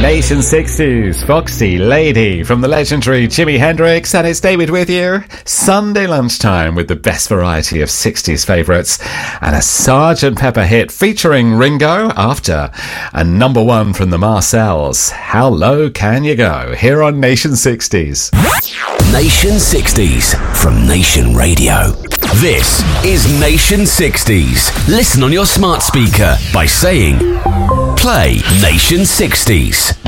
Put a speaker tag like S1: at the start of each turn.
S1: Nation 60s, Foxy Lady from the legendary Jimi Hendrix, and it's David with you. Sunday lunchtime with the best variety of 60s favourites and a Sgt. Pepper hit featuring Ringo after a number one from the Marcells. How low can you go? Here on Nation 60s.
S2: Nation 60s from Nation Radio. This is Nation 60s. Listen on your smart speaker by saying, play Nation 60s.